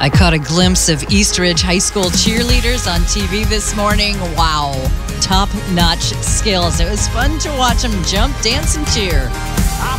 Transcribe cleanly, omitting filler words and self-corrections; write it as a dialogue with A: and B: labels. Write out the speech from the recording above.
A: I caught a glimpse of East Ridge High School cheerleaders on TV this morning. Wow, top-notch skills. It was fun to watch them jump, dance, and cheer.